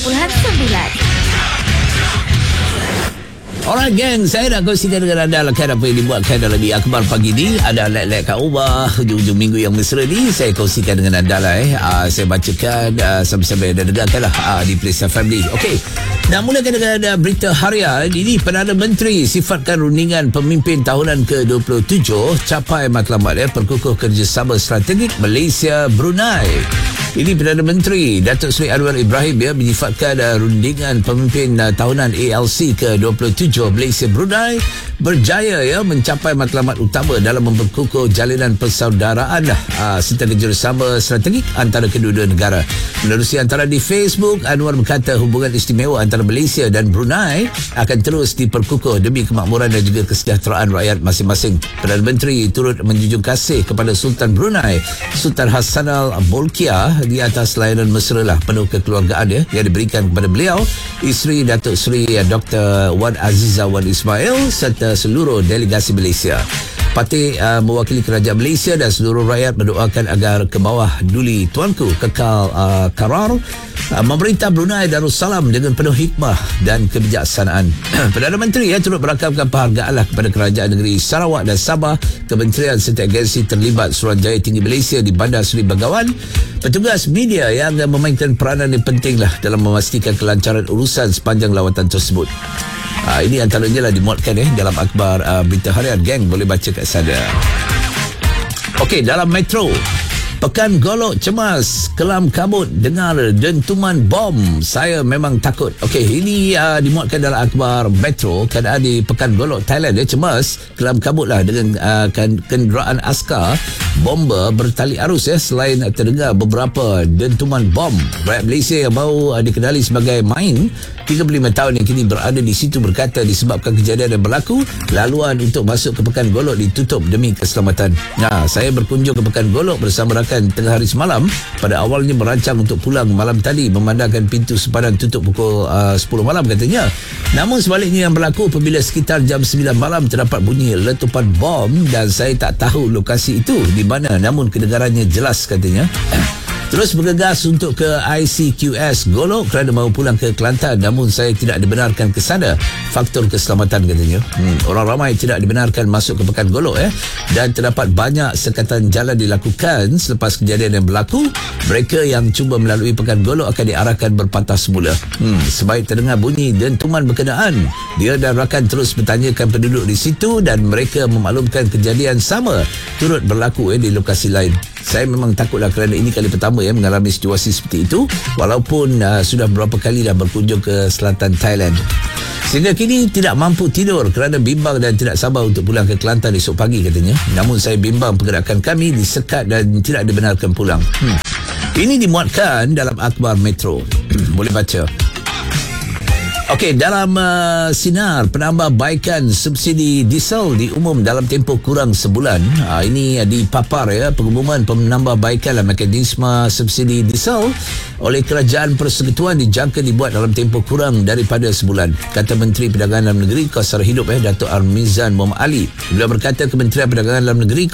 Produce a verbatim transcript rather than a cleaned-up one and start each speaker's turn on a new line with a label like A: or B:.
A: puluhan sembilan.
B: Alright gang, saya nak kongsikan dengan anda lakukan apa yang dibuatkan dalam di akhbar pagi ni. Ada lag-lag kat rumah hujung-hujung minggu yang mesra ni. Saya kongsikan dengan anda lah eh. Uh, saya bacakan uh, sampai-sampai anda dengarkan lah uh, di Play Family. Okey, nak mulakan dengan uh, berita harian ini. Perdana Menteri sifatkan rundingan pemimpin tahunan ke dua puluh tujuh capai matlamat eh, perkukuh kerjasama strategik Malaysia Brunei. Ini Perdana Menteri Datuk Seri Anwar Ibrahim ya menyifatkan uh, rundingan pemimpin uh, tahunan A L C ke dua puluh tujuh Malaysia Brunei berjaya ya mencapai matlamat utama dalam memperkukuh jalinan persaudaraan uh, serta kerjasama strategik antara kedua-dua negara. Menerusi antara di Facebook, Anwar berkata hubungan istimewa antara Malaysia dan Brunei akan terus diperkukuh demi kemakmuran dan juga kesejahteraan rakyat masing-masing. Perdana Menteri turut menjunjung kasih kepada Sultan Brunei Sultan Hassanal Bolkiah di atas layanan mesra lah penuh kekeluargaan ya, yang diberikan kepada beliau, isteri Datuk Seri Doktor Wan Azizah Wan Ismail serta seluruh delegasi Malaysia. Parti uh, mewakili kerajaan Malaysia dan seluruh rakyat mendoakan agar ke bawah duli tuanku kekal uh, karar uh, memerintah Brunei Darussalam dengan penuh hikmah dan kebijaksanaan. Perdana Menteri ya turut merakamkan penghargaan lah kepada kerajaan negeri Sarawak dan Sabah, kementerian serta agensi terlibat Suruhanjaya Tinggi Malaysia di Bandar Seri Begawan, petugas media yang memainkan peranan yang penting lah dalam memastikan kelancaran urusan sepanjang lawatan tersebut. Uh, ini antaranya lah dimuatkan eh dalam akhbar uh, berita harian geng, boleh baca kat sana. Okey, dalam Metro, Pekan Golok cemas, kelam kabut dengar dentuman bom, saya memang takut. Okey, ini uh, dimuatkan dalam akhbar Metro. Keadaan di Pekan Golok Thailand dia cemas, kelam kabut lah dengan uh, kenderaan askar bomber bertali arus ya, selain terdengar beberapa dentuman bom. Rakyat Malaysia yang baru uh, dikenali sebagai Main tiga puluh lima tahun yang kini berada di situ berkata disebabkan kejadian yang berlaku, laluan untuk masuk ke Pekan Golok ditutup demi keselamatan. Nah, saya berkunjung ke Pekan Golok bersama rakan tengah hari semalam. Pada awalnya merancang untuk pulang malam tadi memandangkan pintu sepadan tutup pukul uh, sepuluh malam katanya. Namun sebaliknya yang berlaku apabila sekitar jam sembilan malam terdapat bunyi letupan bom dan saya tak tahu lokasi itu di mana, namun kedengarannya jelas katanya. Terus bergegas untuk ke I C Q S Golok kerana mahu pulang ke Kelantan, namun saya tidak dibenarkan ke sana. Faktor keselamatan katanya. Hmm, orang ramai tidak dibenarkan masuk ke Pekan Golok eh, dan terdapat banyak sekatan jalan dilakukan selepas kejadian yang berlaku. Mereka yang cuba melalui Pekan Golok akan diarahkan berpatah semula. Hmm, sebaik terdengar bunyi dentuman berkenaan, dia dan rakan terus bertanyakan penduduk di situ dan mereka memaklumkan kejadian sama turut berlaku eh, di lokasi lain. Saya memang takutlah kerana ini kali pertama ya mengalami situasi seperti itu, walaupun uh, sudah beberapa kali dah berkunjung ke selatan Thailand. Sehingga kini tidak mampu tidur kerana bimbang dan tidak sabar untuk pulang ke Kelantan esok pagi katanya. Namun saya bimbang pergerakan kami disekat dan tidak dibenarkan pulang. Hmm. Ini dimuatkan dalam akhbar Metro. Boleh baca. Okey, dalam uh, sinar penambahbaikan subsidi diesel diumum dalam tempoh kurang sebulan. Uh, ini uh, dipapar ya pengumuman penambahbaikan mekanisme subsidi diesel oleh Kerajaan Persekutuan dijangka dibuat dalam tempoh kurang daripada sebulan, kata Menteri Perdagangan Dalam Negeri Kos Sara Hidup eh Datuk Armizan Muhammad Ali. Beliau berkata Kementerian Perdagangan Dalam Negeri